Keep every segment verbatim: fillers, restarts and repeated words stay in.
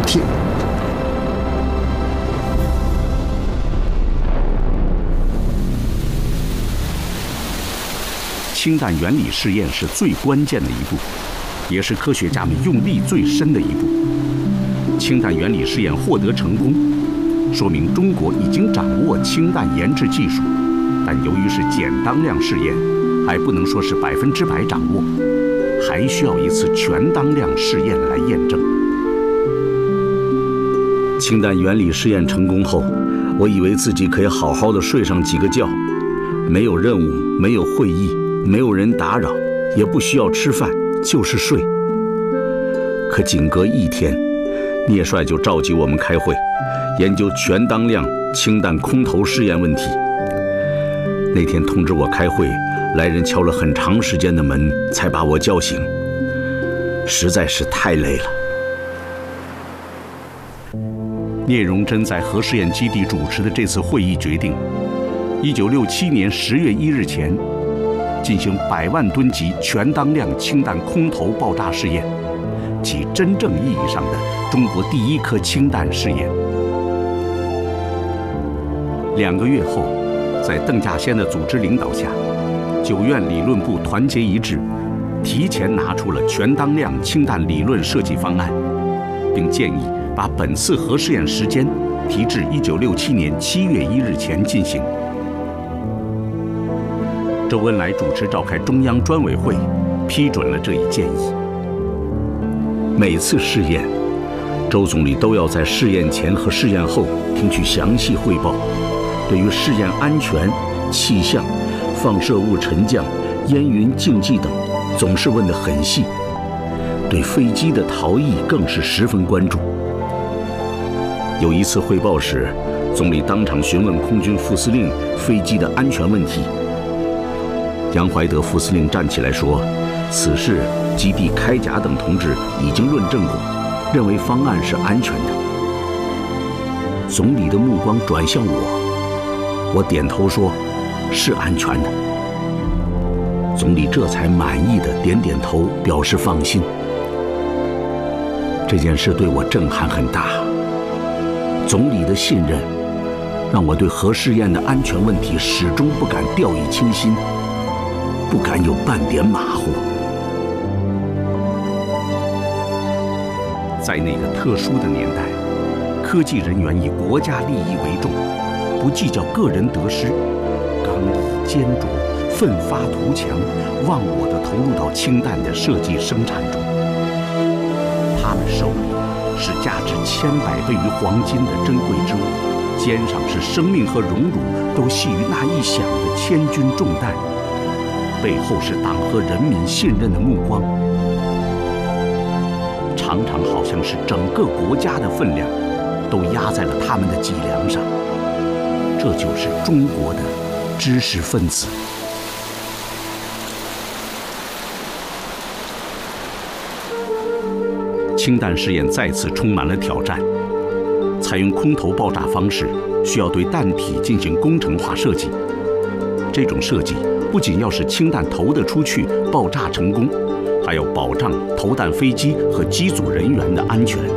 题。 氢弹原理试验是最关键的一步，也是科学家们用力最深的一步。氢弹原理试验获得成功，说明中国已经掌握氢弹研制技术，但由于是简当量试验，还不能说是百分之百掌握，还需要一次全当量试验来验证。氢弹原理试验成功后，我以为自己可以好好的睡上几个觉，没有任务，没有会议，没有人打扰，也不需要吃饭，就是睡。可仅隔一天，聂帅就召集我们开会，研究全当量氢弹空投试验问题。那天通知我开会，来人敲了很长时间的门，才把我叫醒，实在是太累了。聂荣臻在核试验基地主持的这次会议决定，一九六七年十月一日前进行百万吨级全当量氢弹空投爆炸试验，即真正意义上的中国第一颗氢弹试验。两个月后，在邓稼先的组织领导下，九院理论部团结一致，提前拿出了全当量氢弹理论设计方案，并建议把本次核试验时间提至一九六七年七月一日前进行。周恩来主持召开中央专委会，批准了这一建议。每次试验，周总理都要在试验前和试验后听取详细汇报，对于试验安全、气象、放射物沉降、烟云静寂等，总是问得很细。对飞机的逃逸更是十分关注。有一次汇报时，总理当场询问空军副司令飞机的安全问题。杨怀德副司令站起来说，此事基地开甲等同志已经论证过，认为方案是安全的。总理的目光转向我，我点头说，是安全的。总理这才满意的点点头，表示放心。这件事对我震撼很大。总理的信任，让我对核试验的安全问题始终不敢掉以轻心，不敢有半点马虎。在那个特殊的年代，科技人员以国家利益为重，不计较个人得失，刚毅坚卓，奋发图强，忘我地投入到氢弹的设计生产中。他们手里是价值千百倍于黄金的珍贵之物，肩上是生命和荣辱都系于那一响的千钧重担，背后是党和人民信任的目光，常常好像是整个国家的分量都压在了他们的脊梁上。这就是中国的知识分子。氢弹试验再次充满了挑战，采用空投爆炸方式，需要对弹体进行工程化设计。这种设计不仅要使氢弹投得出去、爆炸成功，还要保障投弹飞机和机组人员的安全。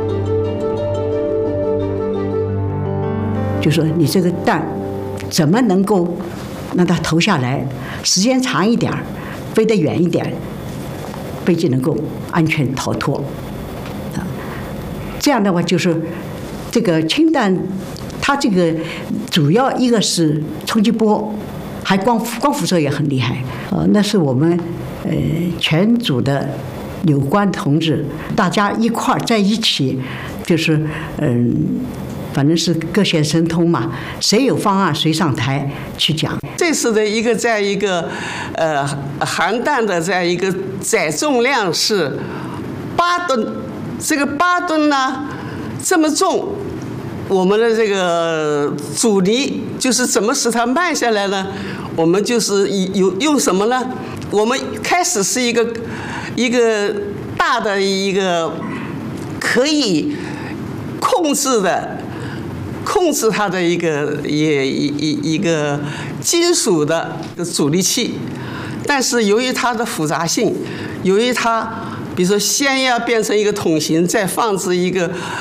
就说你这个弹怎么能够让它投下来，时间长一点，飞得远一点，飞机能够安全逃脱。这样的话，就是这个氢弹，它这个主要一个是冲击波，还光光辐射也很厉害。呃，那是我们呃全组的有关同志，大家一块儿在一起，就是嗯、呃，反正是各显神通嘛，谁有方案谁上台去讲。 这次的一个在一个呃含弹的这样一个载重量是八吨。这个八吨呢这么重，我们的这个阻力就是怎么使它慢下来呢？我们就是有用什么呢？我们开始是一个一个大的一个可以控制的控制它的一个也一一一个金属的阻力器，但是由于它的复杂性，由于它比如说先要变成一个桶形，再放置一个